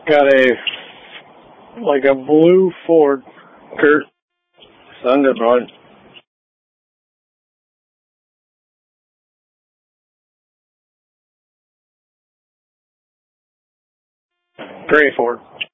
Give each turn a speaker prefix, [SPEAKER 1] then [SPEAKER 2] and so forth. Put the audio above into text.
[SPEAKER 1] Got a blue Ford, Kurt. Thunderbird. Gray Ford.